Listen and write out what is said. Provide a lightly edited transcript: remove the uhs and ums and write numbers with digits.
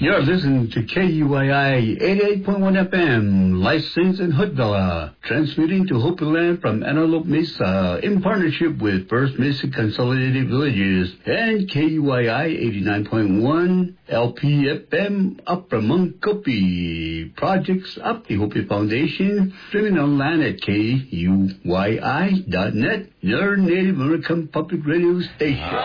You're listening to KUYI 88.1 FM, licensed in Hoodvilla, transmitting to Hopi Land from Antelope Mesa in partnership with First Mesa Consolidated Villages and KUYI 89.1 LPFM Upper Munkopi. Projects up the Hopi Foundation, streaming online at KUYI.net, your Native American public radio station.